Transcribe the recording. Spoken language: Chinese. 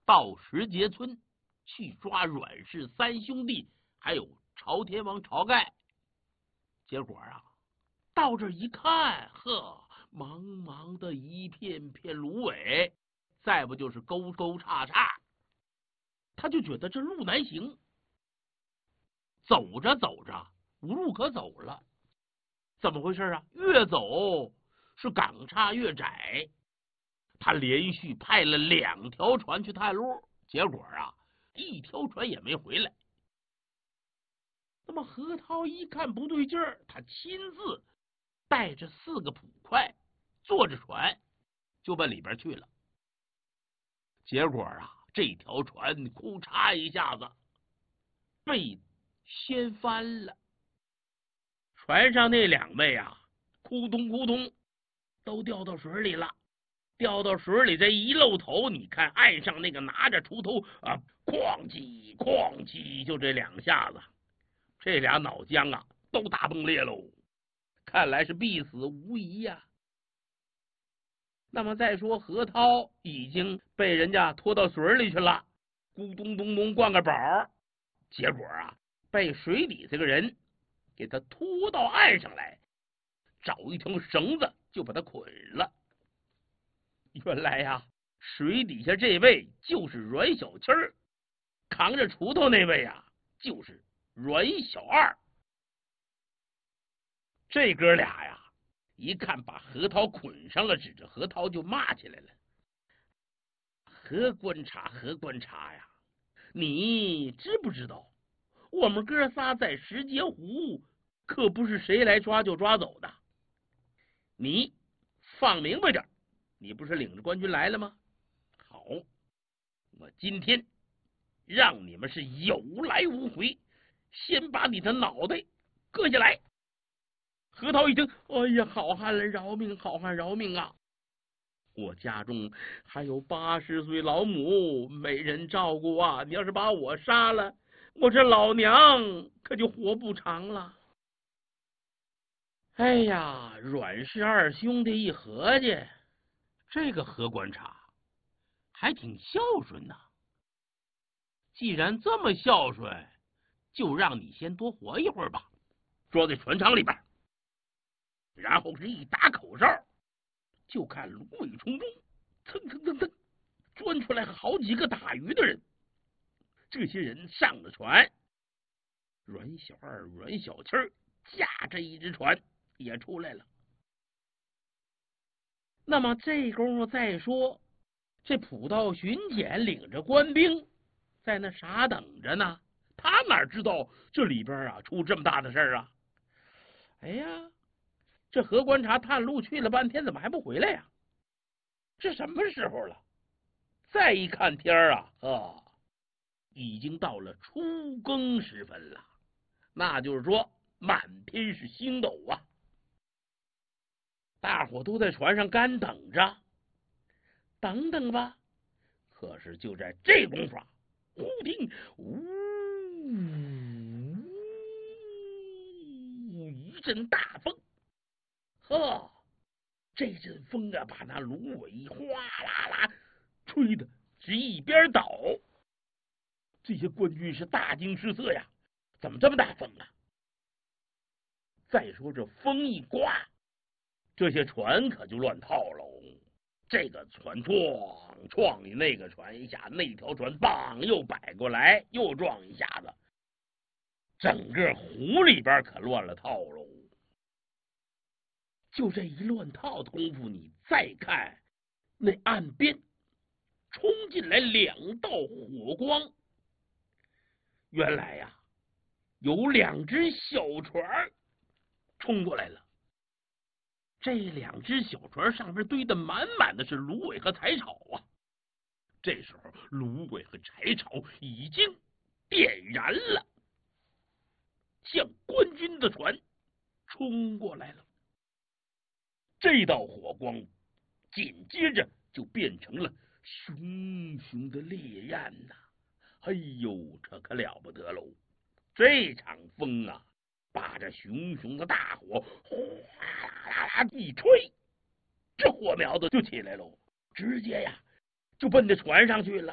到石碣村去抓阮氏三兄弟，还有朝天王晁盖。结果啊，到这一看，呵，茫茫的一片片芦苇，再不就是沟沟叉叉，他就觉得这路难行。走着走着，无路可走了。怎么回事啊？越走是港岔越窄。他连续派了2条船去探路，结果啊，1条船也没回来。那么何涛一看不对劲儿，他亲自带着4个捕快，坐着船就奔里边去了。结果啊，这条船库嚓一下子被掀翻了，船上那2位啊，扑通扑通都掉到水里了。掉到水里，这一露头，你看岸上那个拿着锄头啊，哐叽哐叽，就这2下子，这俩脑浆啊都打崩裂喽，看来是必死无疑呀。那么再说何涛已经被人家拖到水里去了，咕咚咚咚灌个饱，结果啊，被水底这个人给他拖到岸上来，找一条绳子就把他捆了。原来呀，水底下这位就是阮小七儿，扛着锄头那位啊，就是阮小二。这哥俩呀，一看把何涛捆上了，指着何涛就骂起来了：“何观察，何观察呀！你知不知道，我们哥仨在石碣湖可不是谁来抓就抓走的？你放明白点，你不是领着官军来了吗？好，我今天让你们是有来无回，先把你的脑袋割下来。”何涛一听，哎呀，好汉来饶命，好汉饶命啊！我家中还有80岁老母没人照顾啊，你要是把我杀了，我这老娘可就活不长了。哎呀，阮氏2兄弟一合计，这个何观察还挺孝顺呐。既然这么孝顺，就让你先多活一会儿吧，装在船舱里边。然后是一打口哨，就看芦苇丛中蹭蹭蹭蹭钻出来好几个打鱼的人。这些人上了船，阮小二、阮小七驾着一只船也出来了。那么这功夫再说，这普道巡检领着官兵在那傻等着呢，他哪知道这里边啊出这么大的事儿啊？哎呀，这何观察探路去了半天，怎么还不回来呀？这什么时候了？再一看天啊，已经到了初更时分了，那就是说满天是星斗啊！大伙都在船上干等着，等等吧。可是就在这功夫，忽听呜一阵大风，呵，这阵风啊，把那芦苇哗啦啦吹的是一边倒。这些官军是大惊失色呀，怎么这么大风啊？再说这风一刮，这些船可就乱套喽。这个船撞你那个船一下，那条船棒又摆过来，又撞一下子，整个湖里边可乱了套喽。就这一乱套的功夫，你再看那岸边冲进来2道火光。原来呀，有2只小船冲过来了。这2只小船上面堆得满满的是芦苇和柴草啊。这时候芦苇和柴草已经点燃了，向官军的船冲过来了。这道火光紧接着就变成了熊熊的烈焰呐！哎呦，这可了不得喽！这场风啊，把这熊熊的大火哗啦啦一吹，这火苗子就起来喽，直接呀就奔着船上去了。